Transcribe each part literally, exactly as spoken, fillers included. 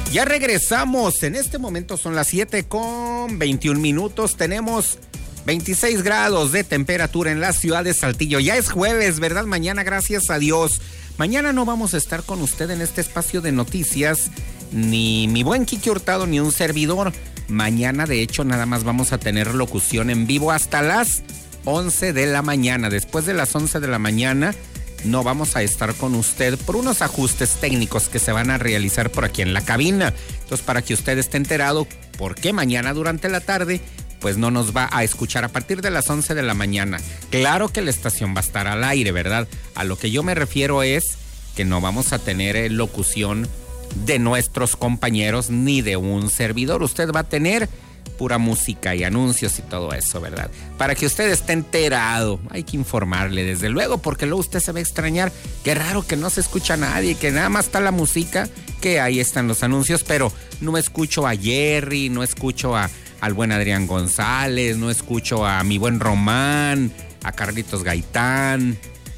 Ya regresamos. En este momento son las siete con veintiún minutos. Tenemos veintiséis grados de temperatura en la ciudad de Saltillo. Ya es jueves, ¿verdad? Mañana, gracias a Dios. Mañana no vamos a estar con usted en este espacio de noticias, ni mi buen Kiki Hurtado, ni un servidor. Mañana, de hecho, nada más vamos a tener locución en vivo hasta las once de la mañana. Después de las once de la mañana no vamos a estar con usted por unos ajustes técnicos que se van a realizar por aquí en la cabina. Entonces, para que usted esté enterado, porque mañana durante la tarde pues no nos va a escuchar a partir de las once de la mañana. Claro que la estación va a estar al aire, ¿verdad? A lo que yo me refiero es que no vamos a tener eh, locución de nuestros compañeros ni de un servidor. Usted va a tener pura música y anuncios y todo eso, ¿verdad? Para que usted esté enterado, hay que informarle desde luego, porque luego usted se va a extrañar. Qué raro que no se escucha a nadie, que nada más está la música, que ahí están los anuncios, pero no escucho a Jerry, no escucho a al buen Adrián González, no escucho a mi buen Román, a Carlitos Gaitán,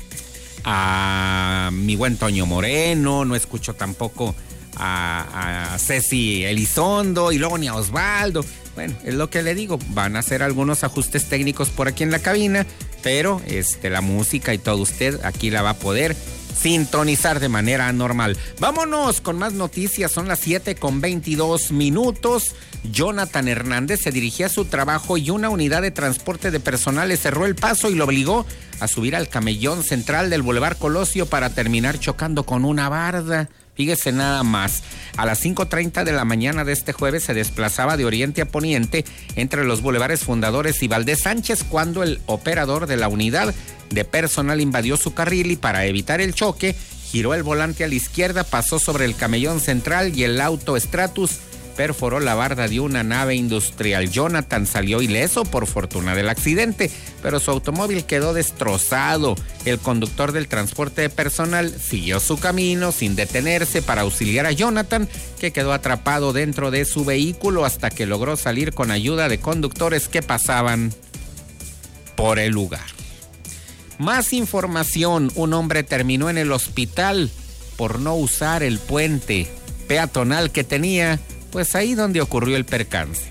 a mi buen Toño Moreno, no escucho tampoco a, a Ceci Elizondo y luego ni a Osvaldo. Bueno, es lo que le digo, van a hacer algunos ajustes técnicos por aquí en la cabina, pero este, la música y todo usted aquí la va a poder sintonizar de manera normal. Vámonos con más noticias, son las siete con veintidós minutos. Jonathan Hernández se dirigía a su trabajo y una unidad de transporte de personal le cerró el paso y lo obligó a subir al camellón central del Boulevard Colosio para terminar chocando con una barda. Fíjese nada más, a las cinco treinta de la mañana de este jueves se desplazaba de oriente a poniente entre los bulevares Fundadores y Valdés Sánchez cuando el operador de la unidad de personal invadió su carril y para evitar el choque giró el volante a la izquierda, pasó sobre el camellón central y el auto Stratus perforó la barda de una nave industrial. Jonathan salió ileso por fortuna del accidente, pero su automóvil quedó destrozado. El conductor del transporte de personal siguió su camino sin detenerse para auxiliar a Jonathan, que quedó atrapado dentro de su vehículo hasta que logró salir con ayuda de conductores que pasaban por el lugar. Más información, un hombre terminó en el hospital por no usar el puente peatonal que tenía, pues ahí donde ocurrió el percance.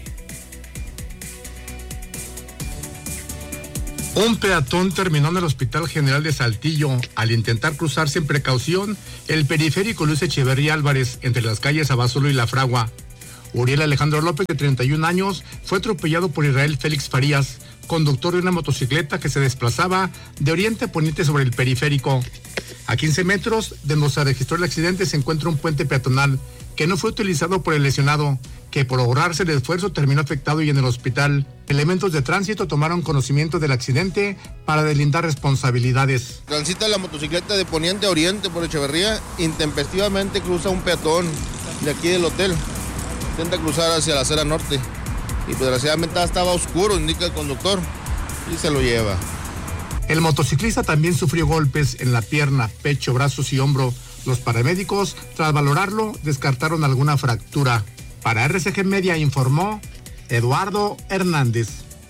Un peatón terminó en el Hospital General de Saltillo al intentar cruzar sin precaución el periférico Luis Echeverría Álvarez entre las calles Abasolo y La Fragua. Uriel Alejandro López, de treinta y un años, fue atropellado por Israel Félix Farías, conductor de una motocicleta que se desplazaba de oriente a poniente sobre el periférico. A quince metros de donde se registró el accidente se encuentra un puente peatonal que no fue utilizado por el lesionado, que por ahorrarse el esfuerzo terminó afectado y en el hospital. Elementos de tránsito tomaron conocimiento del accidente para deslindar responsabilidades. Transita la motocicleta de poniente a oriente por Echeverría, intempestivamente cruza un peatón de aquí del hotel, intenta cruzar hacia la acera norte y pues desgraciadamente estaba oscuro, indica el conductor, y se lo lleva. El motociclista también sufrió golpes en la pierna, pecho, brazos y hombro. Los paramédicos, tras valorarlo, descartaron alguna fractura. Para R C G Media informó Eduardo Hernández.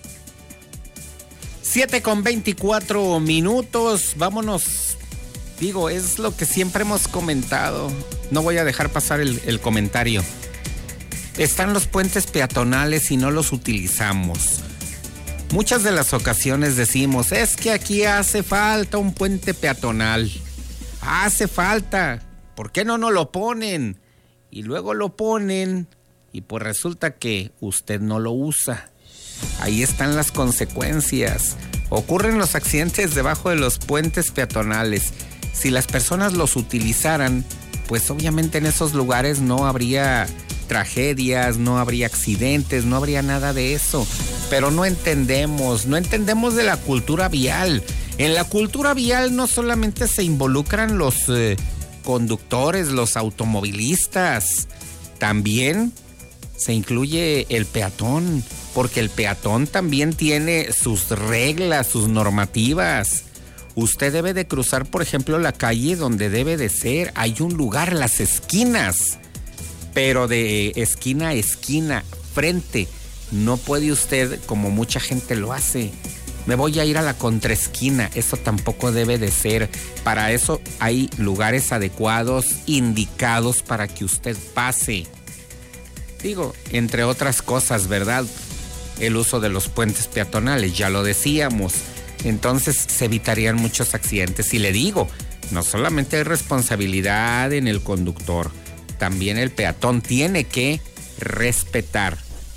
siete con veinticuatro minutos, vámonos. Digo, es lo que siempre hemos comentado. No voy a dejar pasar el, el comentario. Están los puentes peatonales y no los utilizamos. Muchas de las ocasiones decimos, es que aquí hace falta un puente peatonal. Hace falta. ¿Por qué no nos lo ponen? Y luego lo ponen y pues resulta que usted no lo usa. Ahí están las consecuencias. Ocurren los accidentes debajo de los puentes peatonales. Si las personas los utilizaran, pues obviamente en esos lugares no habría tragedias, no habría accidentes, no habría nada de eso. Pero no entendemos, no entendemos de la cultura vial. En la cultura vial no solamente se involucran los eh, conductores, los automovilistas, también se incluye el peatón, porque el peatón también tiene sus reglas, sus normativas. Usted debe de cruzar, por ejemplo, la calle donde debe de ser. Hay un lugar, las esquinas, pero de esquina a esquina, frente. No puede usted, como mucha gente lo hace, me voy a ir a la contraesquina. Eso tampoco debe de ser. Para eso hay lugares adecuados, indicados para que usted pase. Digo, entre otras cosas, ¿verdad? El uso de los puentes peatonales, ya lo decíamos. Entonces se evitarían muchos accidentes. Y le digo, no solamente hay responsabilidad en el conductor, también el peatón tiene que respetar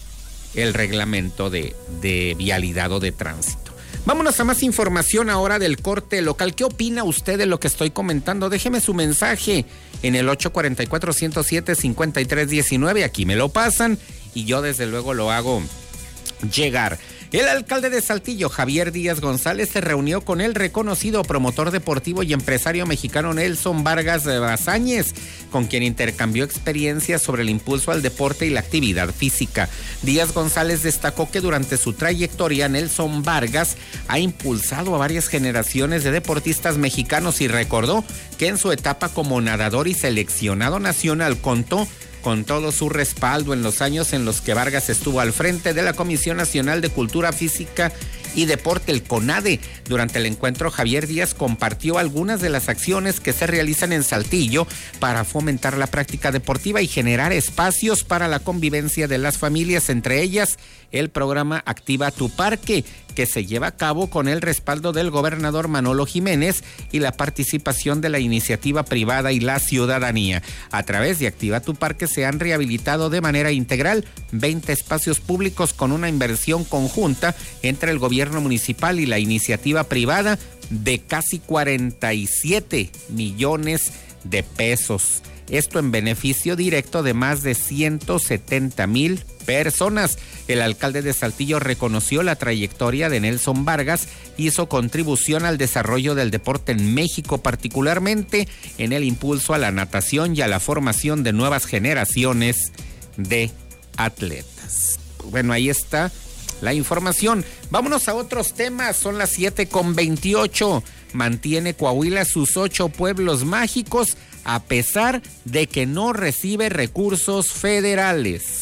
el reglamento de, de vialidad o de tránsito. Vámonos a más información ahora del corte local. ¿Qué opina usted de lo que estoy comentando? Déjeme su mensaje en el ocho cuatro cuatro, uno cero siete, cinco tres uno nueve. Aquí me lo pasan y yo desde luego lo hago llegar. El alcalde de Saltillo, Javier Díaz González, se reunió con el reconocido promotor deportivo y empresario mexicano Nelson Vargas Bazáñez, con quien intercambió experiencias sobre el impulso al deporte y la actividad física. Díaz González destacó que durante su trayectoria Nelson Vargas ha impulsado a varias generaciones de deportistas mexicanos y recordó que en su etapa como nadador y seleccionado nacional contó con todo su respaldo en los años en los que Vargas estuvo al frente de la Comisión Nacional de Cultura Física y Deporte, el CONADE. Durante el encuentro, Javier Díaz compartió algunas de las acciones que se realizan en Saltillo para fomentar la práctica deportiva y generar espacios para la convivencia de las familias, entre ellas el programa Activa tu Parque, que se lleva a cabo con el respaldo del gobernador Manolo Jiménez y la participación de la iniciativa privada y la ciudadanía. A través de Activa tu Parque se han rehabilitado de manera integral veinte espacios públicos con una inversión conjunta entre el gobierno municipal y la iniciativa privada de casi cuarenta y siete millones de pesos. Esto en beneficio directo de más de ciento setenta mil personas. El alcalde de Saltillo reconoció la trayectoria de Nelson Vargas, hizo contribución al desarrollo del deporte en México, particularmente en el impulso a la natación y a la formación de nuevas generaciones de atletas. Bueno, ahí está la información. Vámonos a otros temas. Son las siete con veintiocho. Mantiene Coahuila sus ocho pueblos mágicos a pesar de que no recibe recursos federales.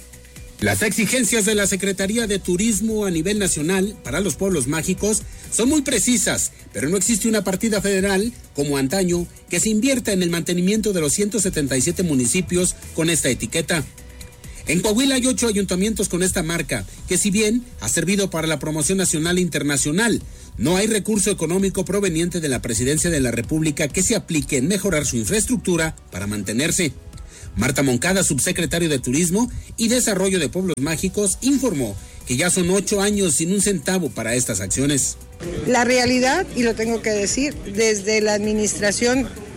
Las exigencias de la Secretaría de Turismo a nivel nacional para los pueblos mágicos son muy precisas, pero no existe una partida federal, como antaño, que se invierta en el mantenimiento de los ciento setenta y siete municipios con esta etiqueta. En Coahuila hay ocho ayuntamientos con esta marca, que si bien ha servido para la promoción nacional e internacional, no hay recurso económico proveniente de la Presidencia de la República que se aplique en mejorar su infraestructura para mantenerse. Marta Moncada, subsecretario de Turismo y Desarrollo de Pueblos Mágicos, informó que ya son ocho años sin un centavo para estas acciones. La realidad, y lo tengo que decir, desde la administración